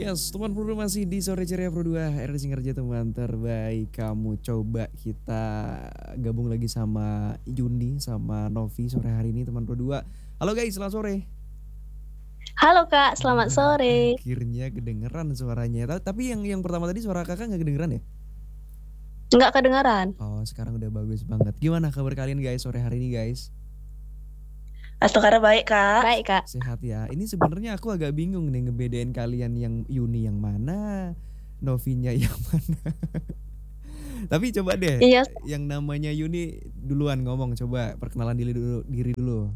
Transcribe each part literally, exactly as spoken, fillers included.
Yes, teman Pro dua masih di Sore Ceria Pro dua, R D Singerja teman terbaik kamu. Coba kita gabung lagi sama Yuni sama Novi sore hari ini teman Pro dua. Halo guys, selamat sore. Halo Kak, selamat Nah, sore. akhirnya kedengeran suaranya. Ta- Tapi yang yang pertama tadi suara kakak nggak kedengeran ya? Nggak kedengaran. Oh, sekarang udah bagus banget. Gimana kabar kalian guys sore hari ini guys? Astagfirullah baik Kak. Baik Kak. Sehat ya. Ini sebenarnya aku agak bingung nih ngebedain kalian yang Yuni yang mana, Novinya yang mana. Tapi coba deh, Iya. yang namanya Yuni duluan ngomong, coba perkenalan diri dulu, diri dulu.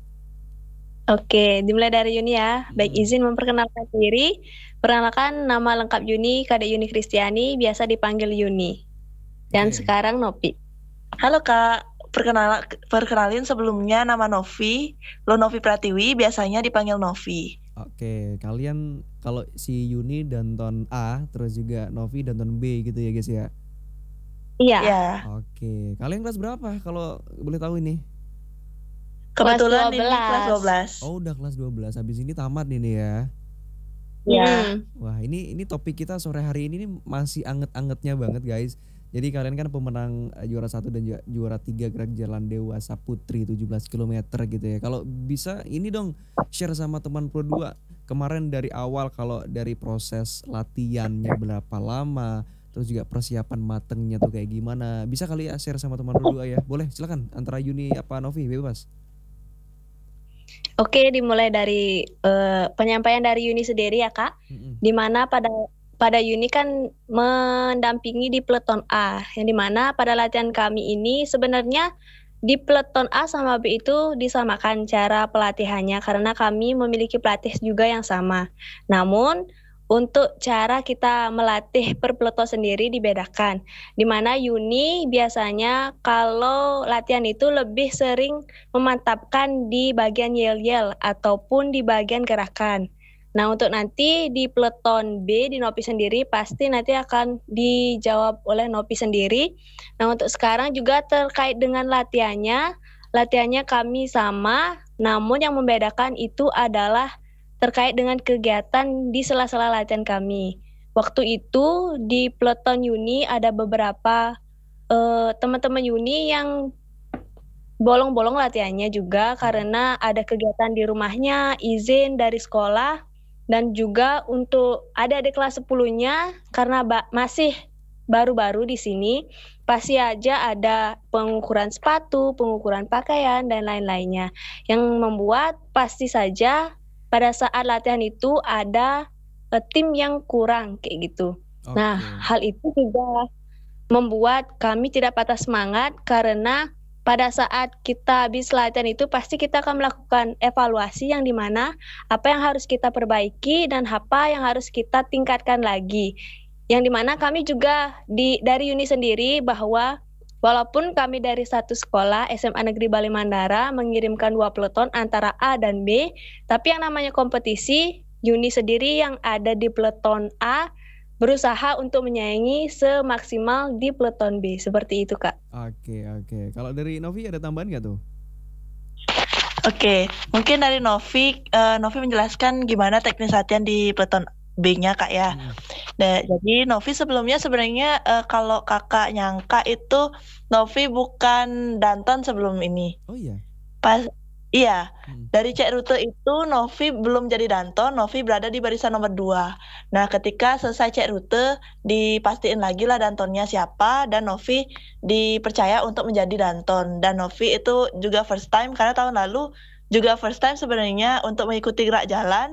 Oke, dimulai dari Yuni ya. Baik, Hmm. izin memperkenalkan diri. Perkenalkan nama lengkap Yuni, Kadek Yuni Kristiani, biasa dipanggil Yuni. Dan Oke. sekarang Novi. Halo Kak, perkenal perkenalin sebelumnya nama Novi, Lo Novi Pratiwi, biasanya dipanggil Novi. Oke, kalian kalau si Yuni Danton A, terus juga Novi Danton B gitu ya guys ya. Iya. Ya, Oke, kalian kelas berapa kalau boleh tahu ini? kebetulan Kelas ini kelas dua belas. Oh, udah kelas dua belas. Habis ini tamat nih nih ya. Ya. Hmm. Wah, ini ini topik kita sore hari ini nih masih anget-angetnya banget guys. Jadi kalian kan pemenang eh, juara satu dan ju- juara tiga gerak jalan dewasa putri tujuh belas kilometer gitu ya. Kalau bisa ini dong share sama teman Pro dua kemarin dari awal, kalau dari proses latihannya berapa lama, terus juga persiapan matengnya tuh kayak gimana. Bisa kali ya share sama teman Pro dua ya. Boleh, silakan antara Yuni apa Novi, bebas. Oke, dimulai dari eh, penyampaian dari Yuni sendiri ya Kak. Mm-mm. Dimana pada pada Yuni kan mendampingi di peleton A, yang dimana pada latihan kami ini sebenarnya di peleton A sama B itu disamakan cara pelatihannya karena kami memiliki pelatih juga yang sama. Namun untuk cara kita melatih per peleton sendiri dibedakan. Di mana Yuni biasanya kalau latihan itu lebih sering memantapkan di bagian yel-yel ataupun di bagian gerakan. Nah, untuk nanti di peleton B di Novi sendiri pasti nanti akan dijawab oleh Novi sendiri. Nah, untuk sekarang juga terkait dengan latihannya, latihannya kami sama, namun yang membedakan itu adalah terkait dengan kegiatan di sela-sela latihan kami. Waktu itu di peleton Yuni ada beberapa uh, teman-teman Yuni yang bolong-bolong latihannya juga karena ada kegiatan di rumahnya, izin dari sekolah, dan juga untuk adik-adik kelas sepuluh-nya karena ba- masih baru-baru di sini, pasti aja ada pengukuran sepatu, pengukuran pakaian, dan lain-lainnya. Yang membuat pasti saja pada saat latihan itu ada uh, tim yang kurang kayak gitu. Oke. Nah, hal itu juga membuat kami tidak patah semangat karena pada saat kita habis latihan itu pasti kita akan melakukan evaluasi yang dimana apa yang harus kita perbaiki dan apa yang harus kita tingkatkan lagi. Yang dimana kami juga di dari Uni sendiri bahwa walaupun kami dari satu sekolah S M A Negeri Bali Mandara mengirimkan dua peleton antara A dan B, tapi yang namanya kompetisi Uni sendiri yang ada di peleton A berusaha untuk menyaingi semaksimal di peleton B. Seperti itu Kak. Oke, oke. Kalau dari Novi ada tambahan nggak tuh? Oke, mungkin dari Novi, uh, Novi menjelaskan gimana teknis latihan di peleton B-nya Kak ya. Hmm. Nah, jadi Novi sebelumnya sebenarnya uh, kalau kakak nyangka itu Novi bukan Danton sebelum ini. Oh iya. Pas iya, Hmm. dari cek rute itu Novi belum jadi Danton, Novi berada di barisan nomor dua. Nah, ketika selesai cek rute, dipastiin lagi lah Dantonnya siapa, dan Novi dipercaya untuk menjadi Danton. Dan Novi itu juga first time, karena tahun lalu juga first time sebenarnya untuk mengikuti gerak jalan.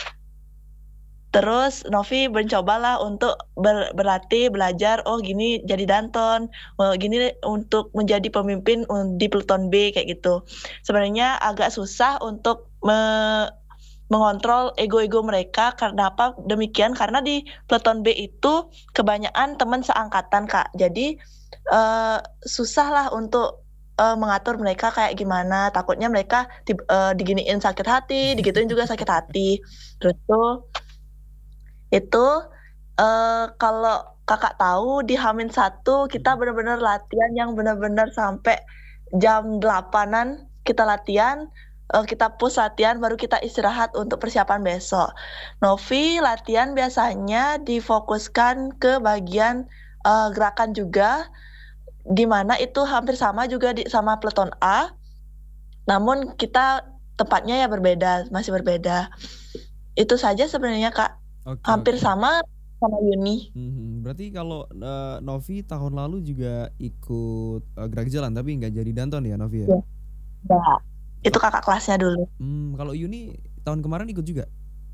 Terus Novi mencobalah untuk ber, berlatih, belajar, oh gini jadi Danton, oh gini untuk menjadi pemimpin di peleton B kayak gitu. Sebenarnya agak susah untuk me, mengontrol ego-ego mereka. Karena apa demikian? Karena di peleton B itu kebanyakan teman seangkatan Kak. Jadi uh, susah lah untuk uh, mengatur mereka kayak gimana. Takutnya mereka di, uh, diginiin sakit hati, digituin juga sakit hati. Terus tuh itu uh, kalau kakak tahu di Hamin satu kita benar-benar latihan yang benar-benar sampai jam delapanan kita latihan, uh, kita push latihan baru kita istirahat untuk persiapan besok. Novi latihan biasanya difokuskan ke bagian uh, gerakan juga, di mana itu hampir sama juga di, sama Peleton A, namun kita tempatnya ya berbeda, masih berbeda. Itu saja sebenarnya Kak, Oke, hampir oke. sama sama Yuni. Mhm, berarti kalau uh, Novi tahun lalu juga ikut uh, gerak jalan tapi nggak jadi danton ya Novi ya? Ya, enggak. Itu Ka- kakak kelasnya dulu. Hmm, kalau Yuni tahun kemarin ikut juga?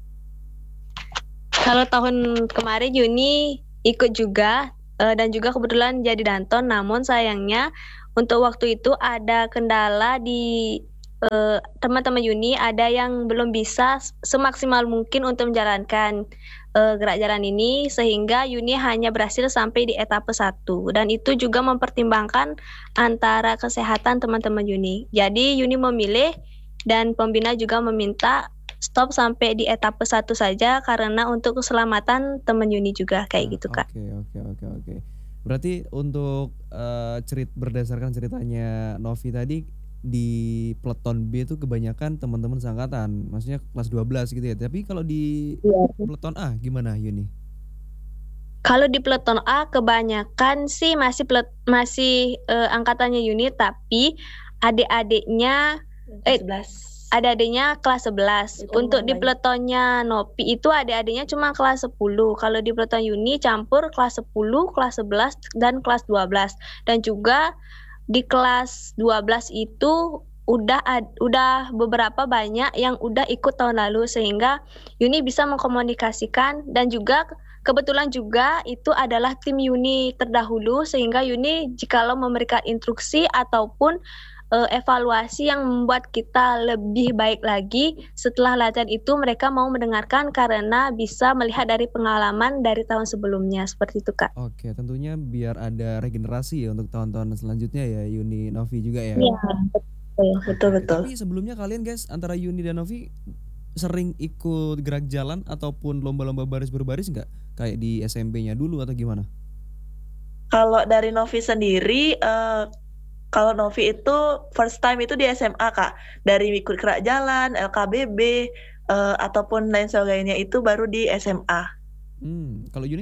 Kalau tahun kemarin Yuni ikut juga eh, dan juga kebetulan jadi danton, namun sayangnya untuk waktu itu ada kendala di eh, teman-teman Yuni, ada yang belum bisa semaksimal mungkin untuk menjalankan eh, gerak jalan ini, sehingga Yuni hanya berhasil sampai di etape satu, dan itu juga mempertimbangkan antara kesehatan teman-teman Yuni. Jadi Yuni memilih dan pembina juga meminta stop sampai di etape satu saja karena untuk keselamatan teman Yuni juga kayak Nah, gitu Kak. oke oke oke oke. Berarti untuk uh, cerit berdasarkan ceritanya Novi tadi di peleton B itu kebanyakan teman-teman seangkatan, maksudnya kelas dua belas gitu ya. Tapi kalau di Iya. peleton A gimana Yuni? Kalau di peleton A kebanyakan sih masih pelet, masih eh, angkatannya Yuni, tapi adik-adiknya eh sebelas. adik-adiknya kelas sebelas. Itu Untuk di lumayan. peletonnya Nopi itu adik-adiknya cuma kelas sepuluh. Kalau di peleton Yuni campur kelas sepuluh, kelas sebelas, dan kelas dua belas. Dan juga di kelas dua belas itu udah ad, udah beberapa banyak yang udah ikut tahun lalu, sehingga Yuni bisa mengkomunikasikan, dan juga kebetulan juga itu adalah tim Yuni terdahulu, sehingga Yuni jikalau memberikan instruksi ataupun uh, evaluasi yang membuat kita lebih baik lagi setelah latihan itu, mereka mau mendengarkan karena bisa melihat dari pengalaman dari tahun sebelumnya, seperti itu Kak. Oke, tentunya biar ada regenerasi ya untuk tahun-tahun selanjutnya ya Yuni Novi juga ya. Iya, betul. Betul betul. Tapi sebelumnya kalian guys antara Yuni dan Novi sering ikut gerak jalan ataupun lomba-lomba baris berbaris nggak? Kayak di S M P-nya dulu atau gimana? Kalau dari Novi sendiri, uh, kalau Novi itu first time itu di S M A Kak. Dari ikut gerak jalan, L K B B, uh, ataupun lain sebagainya itu baru di S M A. Hmm, kalau Yuni?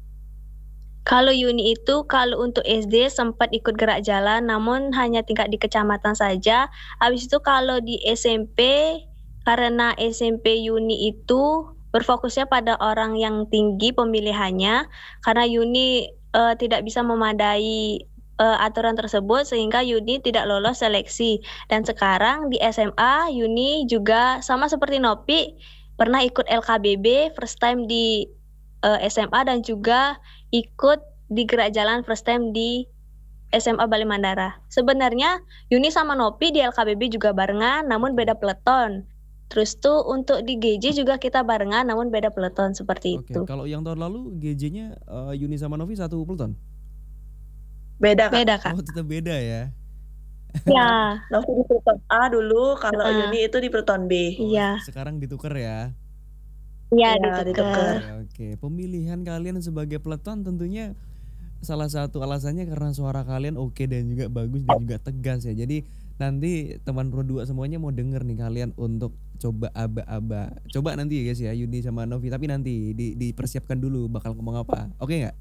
Kalau Yuni itu kalau untuk S D sempat ikut gerak jalan, namun hanya tingkat di kecamatan saja. Habis itu kalau di S M P, karena S M P Yuni itu berfokusnya pada orang yang tinggi pemilihannya, karena Yuni uh, tidak bisa memadai uh, aturan tersebut, sehingga Yuni tidak lolos seleksi. Dan sekarang di S M A Yuni juga sama seperti Nopi pernah ikut L K B B first time di uh, S M A, dan juga ikut di gerak jalan first time di S M A Bali Mandara. Sebenarnya Yuni sama Nopi di L K B B juga barengan namun beda peleton. Terus tuh untuk di G J juga kita barengan namun beda peleton, seperti Oke, itu. kalau yang tahun lalu G J-nya uh, Yuni sama Novi satu peleton? Beda Kak. Beda Kak. Oh, tetap beda ya. Ya. Novi di peleton A dulu, kalau Uh, Yuni itu di peleton B. Oh, Iya. sekarang ditukar ya. Iya, Ya, ditukar. ditukar. Oke, oke. Pemilihan kalian sebagai peleton tentunya salah satu alasannya karena suara kalian oke dan juga bagus dan juga tegas ya. Jadi nanti teman Pro dua semuanya mau denger nih kalian untuk coba aba-aba. Coba nanti ya guys ya Yuni sama Novi, tapi nanti di, dipersiapkan dulu bakal ngomong apa. Oke nggak?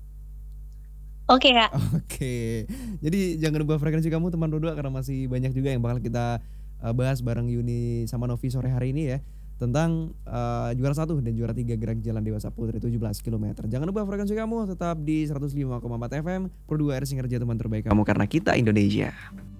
Oke Kak. Oke. Jadi jangan lupa frekuensi kamu teman Pro dua karena masih banyak juga yang bakal kita uh, bahas bareng Yuni sama Novi sore hari ini ya. Tentang uh, juara satu dan juara tiga gerak jalan dewasa putri tujuh belas kilometer. Jangan lupa frekuensi kamu tetap di seratus lima koma empat F M Pro dua R Singerja, teman terbaik kamu karena kita Indonesia.